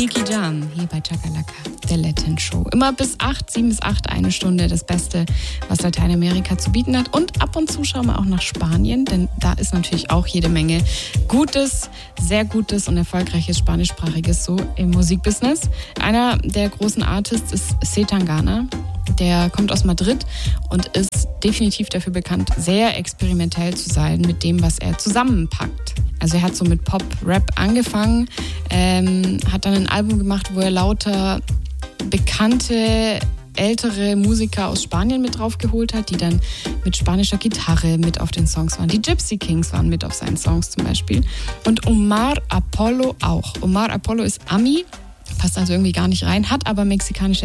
Nicky Jam hier bei Chakalaka, der Latin Show. Immer bis 7 bis 8, eine Stunde, das Beste, was Lateinamerika zu bieten hat. Und ab und zu schauen wir auch nach Spanien, denn da ist natürlich auch jede Menge Gutes, sehr Gutes und erfolgreiches Spanischsprachiges so im Musikbusiness. Einer der großen Artists ist C. Tangana. Der kommt aus Madrid und ist definitiv dafür bekannt, sehr experimentell zu sein mit dem, was er zusammenpackt. Also er hat so mit Pop-Rap angefangen, hat dann ein Album gemacht, wo er lauter bekannte ältere Musiker aus Spanien mit draufgeholt hat, die dann mit spanischer Gitarre mit auf den Songs waren. Die Gypsy Kings waren mit auf seinen Songs zum Beispiel. Und Omar Apollo auch. Omar Apollo ist Ami, passt also irgendwie gar nicht rein, hat aber mexikanische